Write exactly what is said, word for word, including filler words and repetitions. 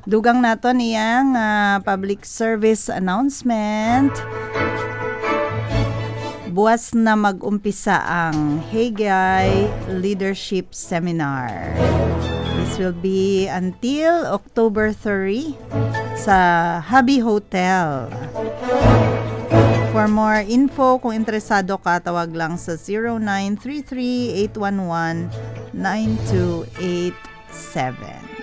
Dugang nato niyang uh, public service announcement. Buwas na mag-umpisa ang Hagay Leadership Seminar. This will be until October third sa Hubby Hotel. For more info, kung interesado ka, tawag lang sa zero nine three three, eight one one, nine two eight seven.